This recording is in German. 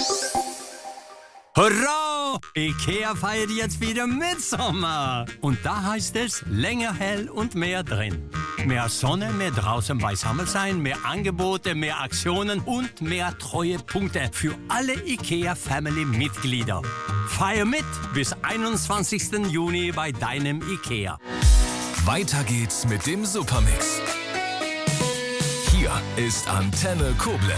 Hurra! IKEA feiert jetzt wieder Mitsommer. Und da heißt es länger hell und mehr drin. Mehr Sonne, mehr draußen beisammen sein, mehr Angebote, mehr Aktionen und mehr Treuepunkte für alle IKEA-Family-Mitglieder. Feier mit bis 21. Juni bei deinem IKEA. Weiter geht's mit dem Supermix. Hier ist Antenne Koblenz.